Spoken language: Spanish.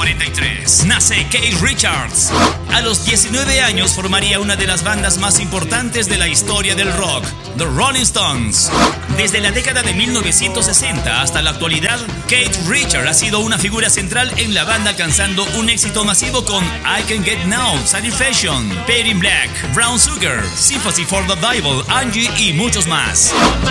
1943 nace Keith Richards. A los 19 años formaría una de las bandas más importantes de la historia del rock, The Rolling Stones. Desde la década de 1960 hasta la actualidad, Keith Richards ha sido una figura central en la banda, alcanzando un éxito masivo con I Can Get Now, Satisfaction, Paid in Black, Brown Sugar, Sympathy for the Devil, Angie y muchos más.